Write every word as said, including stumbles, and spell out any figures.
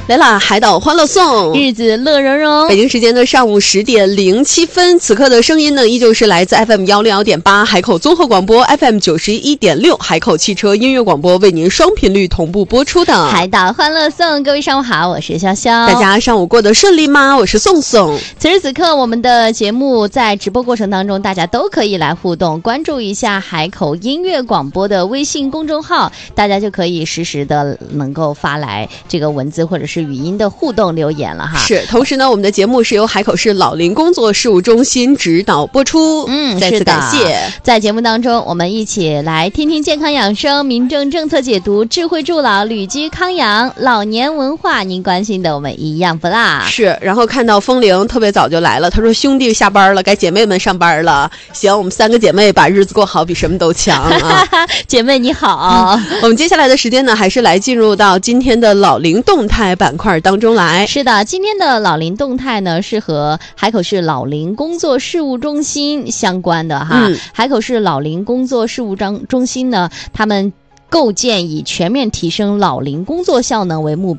来啦，海岛欢乐颂， 日子乐融融。 北京时间的上午十点零七分，此刻的声音呢，依旧是来自 F M 幺零幺点八海口综合广播 F M 九十一点六海口汽车音乐广播为您双频率同步播出的海岛欢乐颂。各位上午好，我是潇潇。 大家上午过得顺利吗？我是宋宋。 此时此刻，我们的节目在直播过程当中，大家都可以来互动，关注一下海口音乐广播的微信公众号，大家就可以实时的能够发来这个文字或者是语音的互动留言了哈。 是，同时呢，我们的节目是由海口市老龄工作事务中心指导播出。 嗯， 再次感谢。 在节目当中，我们一起来听听健康养生、民政政策解读、智慧助老、旅居康养、老年文化，您关心的我们一样不落。 是，然后看到风铃特别早就来了，他说兄弟下班了，该姐妹们上班了。行，我们三个姐妹把日子过好比什么都强啊。 姐妹你好、 嗯、我们接下来的时间呢，还是来进入到今天的老龄动态板块当中来。 是的，今天的老龄动态呢是和海口市老龄工作事务中心相关的哈。嗯、海口市老龄工作事务中中心呢，他们构建以全面提升老龄工作效能为目标。